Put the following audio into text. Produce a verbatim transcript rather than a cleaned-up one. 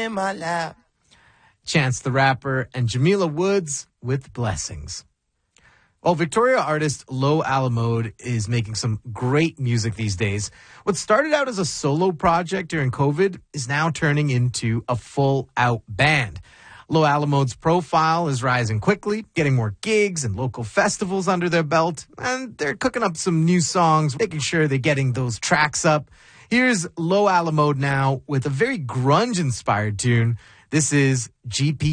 in my lap. Chance the Rapper and Jamila Woods with Blessings. Well, Victoria artist Low Alamode is making some great music these days. What started out as a solo project during COVID is now turning into a full-out band. Low Alamode's profile is rising quickly, getting more gigs and local festivals under their belt, and they're cooking up some new songs, making sure they're getting those tracks up. Here's Low Alamode now with a very grunge-inspired tune. This is G P